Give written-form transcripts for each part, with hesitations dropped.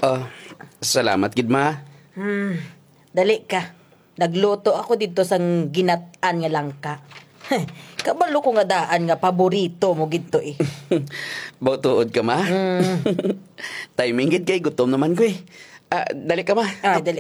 Oh, salamat gid ma. Dali ka. Nagluto ako dito sang ginat-an nga langka. Kabalo ko nga daan nga paborito mo gito eh. Bautuod ka ma. Timing gid kay gutom naman ko eh. Dali ka ma. Ay, dali.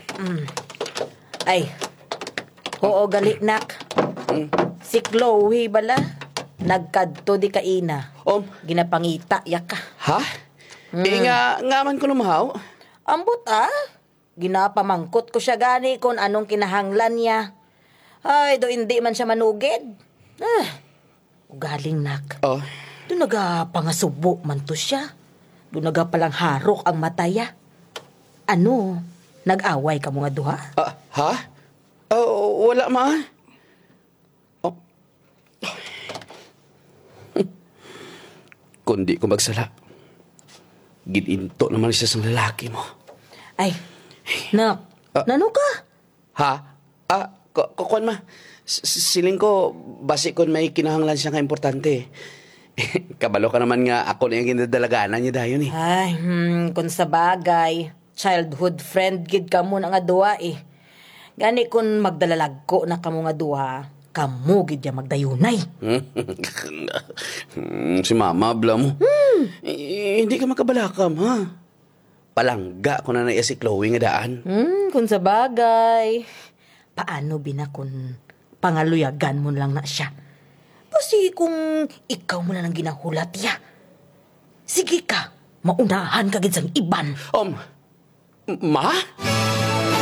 Ay. Oo, gali nak. Si Chloe bala. Nagkadto di kaina. Ginapangita ya ka. Ha? Nga man ko lumahaw. Ambot ginapamangkot ko siya gani kung anong kinahanglan niya. Ay, do hindi man siya manugid. Ugaling nak. Oh. Do nagapangasubo man to siya. Do nagapalang harok ang mataya. Ano? Nag-away ka mo nga duha? Ha? Wala ma. Oh. Kundi ko magsala. Gininto naman siya sa lalaki mo. Ay, nak, nano ka? Ha? Kukuan ma. Siling ko, basi kon may kinahanglan siya nga importante. Kabalo ka naman nga ako na yung ginadalaganan niya dayon eh. Ay, kung sa bagay, childhood friend gid ka mo na nga duha eh. Gani kung magdalalagko na kamo nga duha, kamo gid ya magdayunay. Si mama, abla mo. Hindi ka makabalakam, ha? Palangga ko na naiya si Chloe nga daan. Kung sa bagay, paano binakon pangaluyagan mo lang na siya? Kasi kung ikaw mo na lang ginahulat ya, sige ka, maunahan ka gid sang iban. Ma?